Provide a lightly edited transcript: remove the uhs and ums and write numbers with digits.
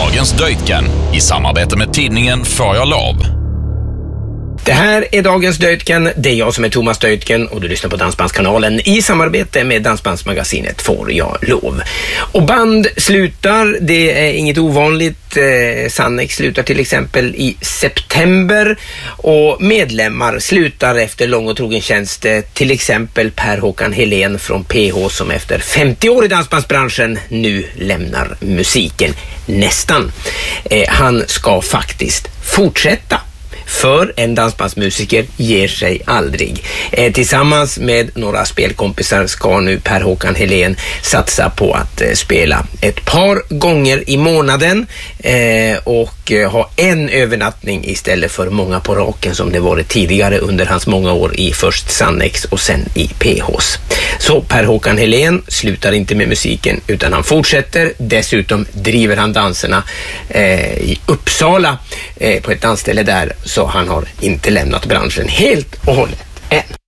Dagens Döjtgen i samarbete med tidningen Får jag lov. Det här är Dagens Döjtgen. Det är jag som är Thomas Döjtgen och du lyssnar på Dansbandskanalen i samarbete med Dansbandsmagasinet Får jag lov. Och band slutar, det är inget ovanligt. Sannex slutar till exempel i september och medlemmar slutar efter lång och trogen tjänst. Till exempel Per-Håkan Helén från PH som efter 50 år i dansbandsbranschen nu lämnar musiken. Nästan. Han ska faktiskt fortsätta. För en dansbandsmusiker ger sig aldrig. Tillsammans med några spelkompisar ska nu Per-Håkan Helén satsa på att spela ett par gånger i månaden och ha en övernattning istället för många på raken som det varit tidigare under hans många år i först Sannex och sen i PHs. Så Per-Håkan Helén slutar inte med musiken utan han fortsätter. Dessutom driver han danserna i Uppsala på ett dansställe där, så han har inte lämnat branschen helt och hållet än.